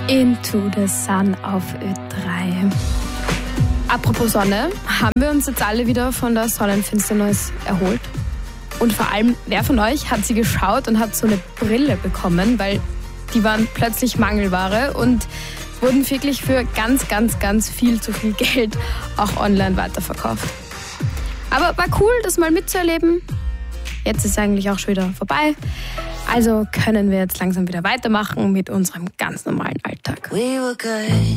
Into the Sun auf Ö3. Apropos Sonne, haben wir uns jetzt alle wieder von der Sonnenfinsternis erholt? Und vor allem, wer von euch hat sie geschaut und hat so eine Brille bekommen, weil die waren plötzlich Mangelware und wurden wirklich für ganz, ganz, ganz viel zu viel Geld auch online weiterverkauft. Aber war cool, das mal mitzuerleben. Jetzt ist es eigentlich auch schon wieder vorbei. Also können wir jetzt langsam wieder weitermachen mit unserem ganz normalen Alltag.